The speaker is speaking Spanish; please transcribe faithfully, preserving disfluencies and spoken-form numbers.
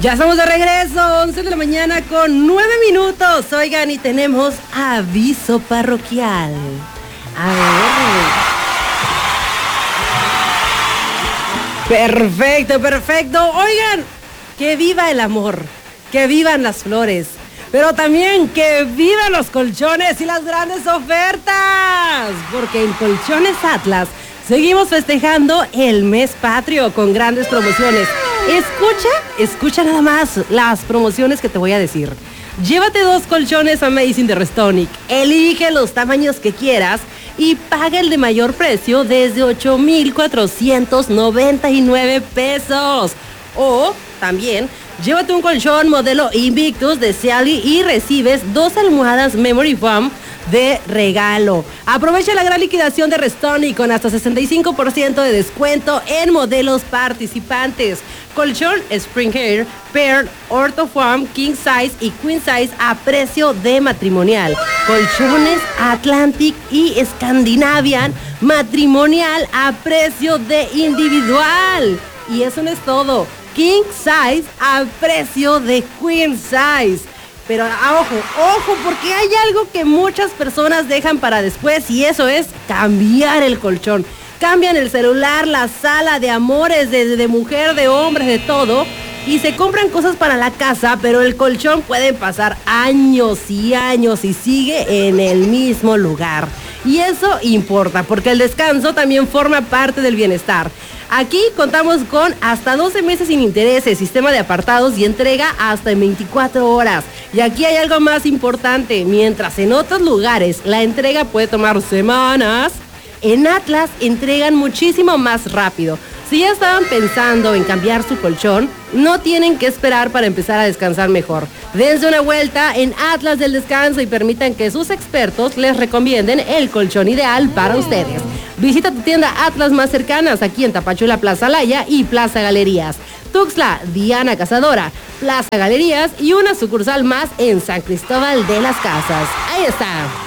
Ya estamos de regreso, once de la mañana con nueve minutos. Oigan, y tenemos aviso parroquial. A ver. Perfecto, perfecto. Oigan, que viva el amor, que vivan las flores, pero también que vivan los colchones y las grandes ofertas. Porque en Colchones Atlas seguimos festejando el mes patrio con grandes promociones. Escucha, escucha nada más las promociones que te voy a decir. Llévate dos colchones Amazing de Restonic, elige los tamaños que quieras y paga el de mayor precio desde ocho mil cuatrocientos noventa y nueve pesos. O también, llévate un colchón modelo Invictus de Sealy y recibes dos almohadas Memory Foam de regalo. Aprovecha la gran liquidación de Restonic con hasta sesenta y cinco por ciento de descuento en modelos participantes. Colchón Spring Air, Pearl, Orthofoam, King Size y Queen Size a precio de matrimonial. Colchones Atlantic y Scandinavian matrimonial a precio de individual. Y eso no es todo. King Size a precio de Queen Size. Pero ah, ojo, ojo, porque hay algo que muchas personas dejan para después y eso es cambiar el colchón. Cambian el celular, la sala de amores, de, de mujer, de hombres, de todo. Y se compran cosas para la casa, pero el colchón pueden pasar años y años y sigue en el mismo lugar. Y eso importa, porque el descanso también forma parte del bienestar. Aquí contamos con hasta doce meses sin intereses, sistema de apartados y entrega hasta en veinticuatro horas. Y aquí hay algo más importante, mientras en otros lugares la entrega puede tomar semanas, en Atlas entregan muchísimo más rápido. Si ya estaban pensando en cambiar su colchón, no tienen que esperar para empezar a descansar mejor. Dense una vuelta en Atlas del Descanso y permitan que sus expertos les recomienden el colchón ideal para ustedes. Visita tu tienda Atlas más cercanas aquí en Tapachula, Plaza Laya y Plaza Galerías. Tuxtla, Diana Cazadora, Plaza Galerías y una sucursal más en San Cristóbal de las Casas. Ahí está.